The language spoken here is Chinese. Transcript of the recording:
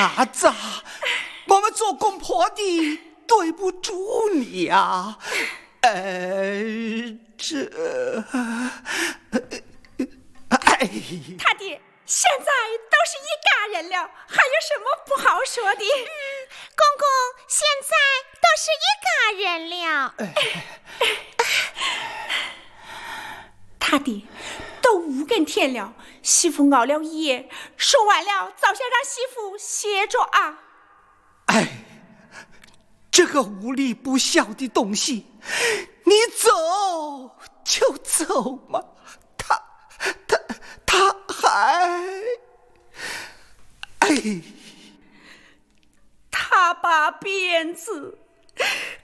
伢子，我们做公婆的对不住你呀。 他爹现在都是一家人了，还有什么不好说的？ 公公现在都是一家人了。 他爹都5更天了，媳妇熬了一夜，说完了早想让媳妇歇着啊。 这个无理不孝的东西，你走就走嘛，他还他把鞭子